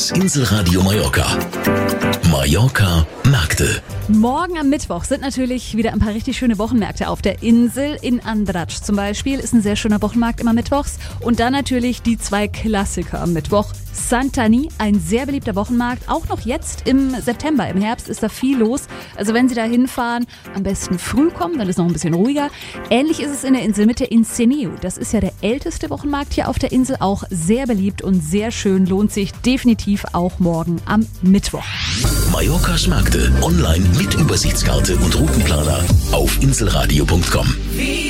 Das Inselradio Mallorca. Mallorca Märkte. Morgen am Mittwoch sind natürlich wieder ein paar richtig schöne Wochenmärkte auf der Insel. In Andratx zum Beispiel ist ein sehr schöner Wochenmarkt immer mittwochs. Und dann natürlich die zwei Klassiker am Mittwoch. Santani, ein sehr beliebter Wochenmarkt. Auch noch jetzt im September, im Herbst ist da viel los. Also wenn Sie da hinfahren, am besten früh kommen, dann ist es noch ein bisschen ruhiger. Ähnlich ist es in der Inselmitte in Seneu. Das ist ja der älteste Wochenmarkt hier auf der Insel. Auch sehr beliebt und sehr schön. Lohnt sich definitiv auch morgen am Mittwoch. Mallorcas Märkte online mit Übersichtskarte und Routenplaner auf inselradio.com.